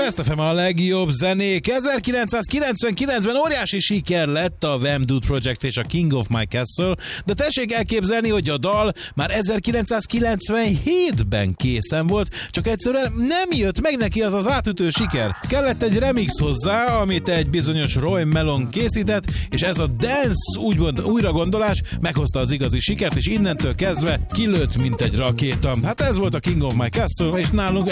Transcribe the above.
Best FM a legjobb zenék. 1999-ben óriási siker lett a Wham Dude Project és a King of My Castle, de tessék elképzelni, hogy a dal már 1997-ben készen volt, csak egyszerűen nem jött meg neki az az átütő siker. Kellett egy remix hozzá, amit egy bizonyos Roy Melon készített, és ez a dance úgymond újragondolás meghozta az igazi sikert, és innentől kezdve kilőtt, mint egy rakéta. Hát ez volt a King of My Castle, és nálunk